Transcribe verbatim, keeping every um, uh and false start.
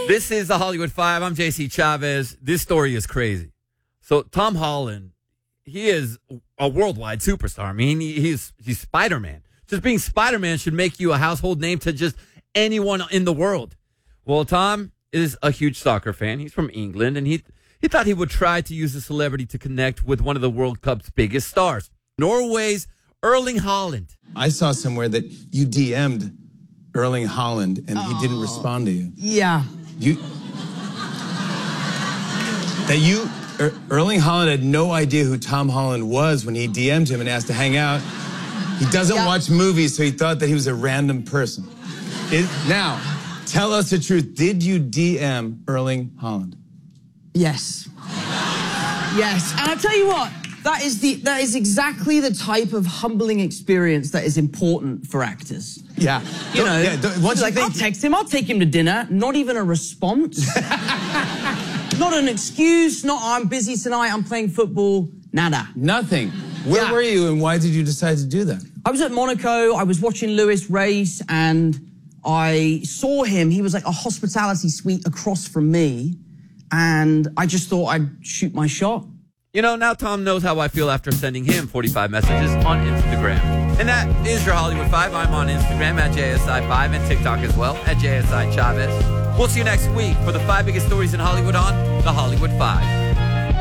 This is the Hollywood Five. I'm J C Chavez. This story is crazy. So Tom Holland, he is a worldwide superstar. I mean, he, he's he's Spider-Man. Just being Spider-Man should make you a household name to just anyone in the world. Well, Tom is a huge soccer fan. He's from England, and he he thought he would try to use a celebrity to connect with one of the World Cup's biggest stars, Norway's Erling Haaland. I saw somewhere that you D M'd Erling Haaland, and he didn't respond to you. Yeah. You that you er, Erling Haaland had no idea who Tom Holland was when he D M'd him and asked to hang out. He doesn't Yeah. watch movies, so he thought that he was a random person. It, now, tell us the truth. Did you D M Erling Haaland? Yes. Yes. And I'll tell you what, that is the that is exactly the type of humbling experience that is important for actors. Yeah. You know, yeah, don't- once you like, think- I'll text him, I'll take him to dinner, not even a response. Not an excuse, not I'm busy tonight, I'm playing football, nada. Nothing. Where Yeah. were you, and why did you decide to do that? I was at Monaco, I was watching Lewis race, and I saw him. He was like a hospitality suite across from me, and I just thought I'd shoot my shot. You know, now Tom knows how I feel after sending him forty-five messages on Instagram. And that is your Hollywood Five. I'm on Instagram at J S I five and TikTok as well at J S I Chavez. We'll see you next week for the five biggest stories in Hollywood on the Hollywood Five.